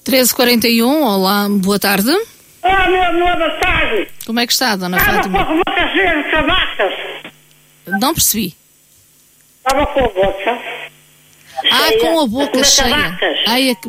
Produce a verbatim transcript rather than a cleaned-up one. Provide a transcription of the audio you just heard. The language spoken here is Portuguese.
treze e quarenta e um, olá, boa tarde. Olá, meu amor, boa tarde. Como é que está, dona Estava Fátima? com uma casinha de cavacas. Não percebi. Estava com a boca Ah, cheia com a de boca comer cheia. cavacas. Ai, é que